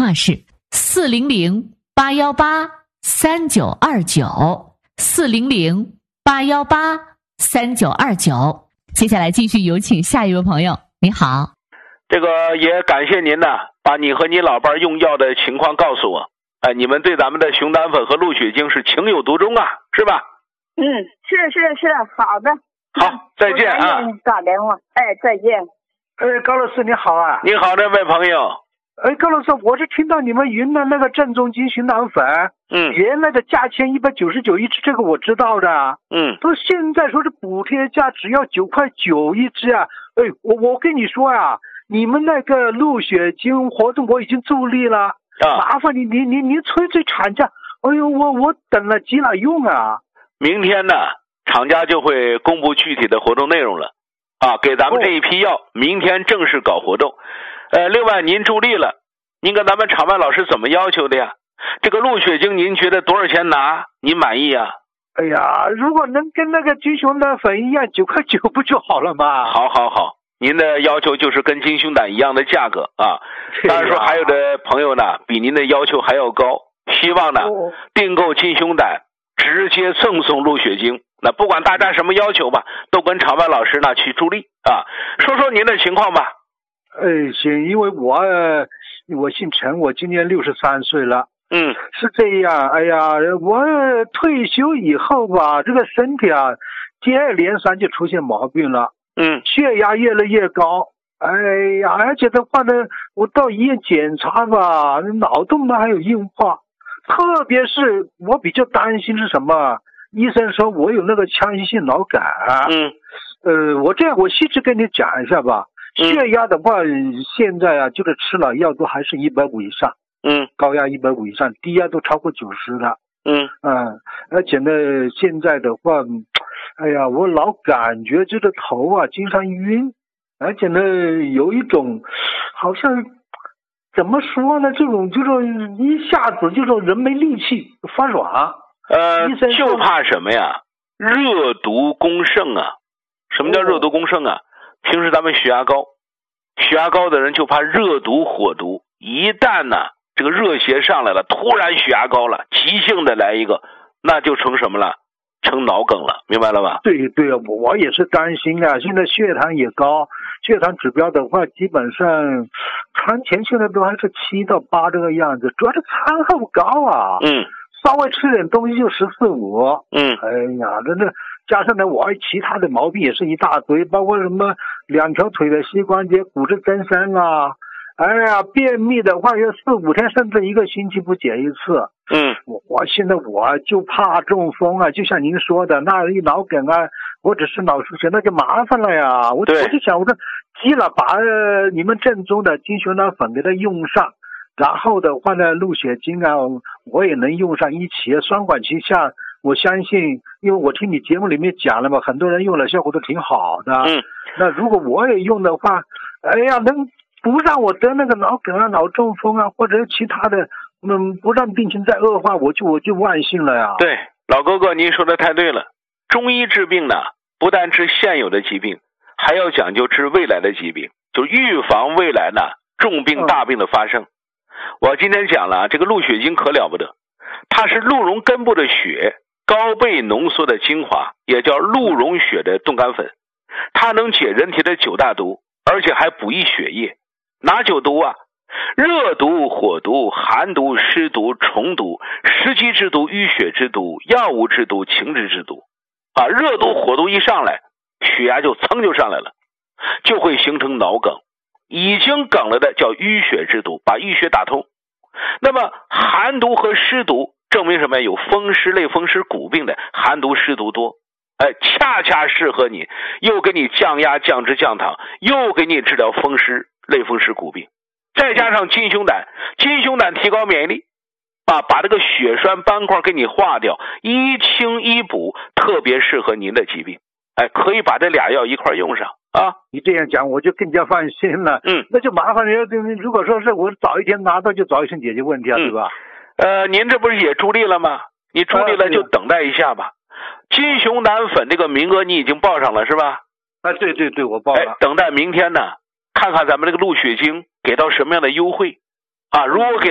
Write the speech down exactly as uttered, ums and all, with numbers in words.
话是四零零八幺八三九二九四零零八幺八三九二九。接下来继续有请下一位朋友。你好， 这个也感谢您呢，把你和你老伴用药的情况告诉我。哎，你们对咱们的熊胆粉和鹿血精是情有独钟啊，是吧？ 嗯，是是是，好的。 好，再见啊！ 打电话，哎，再见。 哎，高老师你好啊！ 你好，这位朋友。 哎，高老师，我是听到你们云南那个正宗金熊胆粉， 嗯， 原来的价钱一百九十九一支，这个我知道的， 嗯， 都现在说是补贴价只要九块九一支啊！哎，我我跟你说啊，你们那个鹿血精活动我已经助力了， 啊， 麻烦你你你你催催产价，哎呦，我我等了急了用啊！ 明天呢，厂家就会公布具体的活动内容了，啊，给咱们这一批药，哦、明天正式搞活动。呃，另外您助力了，您跟咱们厂外老师怎么要求的呀？这个鹿血精您觉得多少钱拿？您满意啊？ 哎呀，如果能跟那个金熊胆粉一样，九块九不就好了吗？ 好好好，您的要求就是跟金熊胆一样的价格啊。当然说还有的朋友呢，比您的要求还要高，希望呢、哦、订购金熊胆直接赠送鹿血精。那不管大家什么要求吧，都跟厂外老师呢去助力啊。说说您的情况吧。 哎，行，因为我我姓陈，我今年六十三岁了。 嗯， 是这样。哎呀，我退休以后吧，这个身体啊，接二连三就出现毛病了。 嗯， 血压越来越高。哎呀，而且的话呢，我到医院检查吧，脑动脉还有硬化。特别是我比较担心是什么？医生说我有那个腔隙性脑梗。 嗯， 呃，我这样我细致跟你讲一下吧。血压的话，现在啊，就是吃了药都还是一百五以上， 嗯， 高压一百五以上，低压都超过九十了， 嗯嗯，而且呢，现在的话，哎呀，我老感觉这个头啊经常晕，而且呢，有一种好像怎么说呢，这种这种一下子这种人没力气发软， 呃，就怕什么呀？热毒攻盛啊！什么叫热毒攻盛啊？哦，平时咱们血压高，血压高的人就怕热毒火毒，一旦呢这个热邪上来了，突然血压高了，急性的来一个，那就成什么了？成脑梗了，明白了吧？ 对对啊，我我也是担心啊，现在血糖也高，血糖指标的话，基本上餐前现在都还是七到八这个样子，主要是餐后高啊。 嗯， 稍微吃点东西就十四五。 嗯， 哎呀，真的。加上呢，我其他的毛病也是一大堆，包括什么两条腿的膝关节骨质增生啊，哎呀，便秘的话有四五天甚至一个星期不解一次。 嗯， 我我现在我就怕中风啊，就像您说的，那一脑梗啊，或者是脑出血，那就麻烦了呀。我我就想，我说急了，把、呃、你们正宗的金熊胆粉给它用上，然后的话呢，鹿血精啊，我也能用上一起，双管齐下。我相信，因为我听你节目里面讲了嘛，很多人用了效果都挺好的。 嗯， 那如果我也用的话，哎呀，能不让我得那个脑梗啊、脑中风啊，或者其他的，嗯，不让病情再恶化，我就我就万幸了呀。 对，老哥哥，您说的太对了。中医治病呢，不但治现有的疾病，还要讲究治未来的疾病，就预防未来呢重病大病的发生。嗯、我今天讲了这个鹿血精可了不得，它是鹿茸根部的血。高倍浓缩的精华，也叫鹿茸血的冻干粉，它能解人体的九大毒，而且还补益血液。哪九毒啊？热毒、火毒、寒毒、湿毒、虫毒、湿积之毒、淤血之毒、药物之毒、情志之毒。啊，热毒、火毒一上来，血压就噌就上来了，就会形成脑梗。已经梗了的叫淤血之毒，把淤血打通。那么寒毒和湿毒。证明什么呀？有风湿、类风湿骨病的寒毒湿毒多，哎，恰恰适合你，又给你降压、降脂、降糖，又给你治疗风湿、类风湿骨病，再加上金熊胆，金熊胆提高免疫力，啊，把这个血栓斑块给你化掉，一清一补，特别适合您的疾病，哎，可以把这俩药一块用上啊。 你这样讲，我就更加放心了。 嗯， 那就麻烦你，如果说是我早一天拿到，就早一天解决问题啊， 嗯、 对吧？ 呃，您这不是也助力了吗？你助力了就等待一下吧。金熊胆粉这个名额你已经报上了是吧？ 啊，对对对，我报了。 哎，等待明天呢，看看咱们这个鹿血精给到什么样的优惠啊？如果给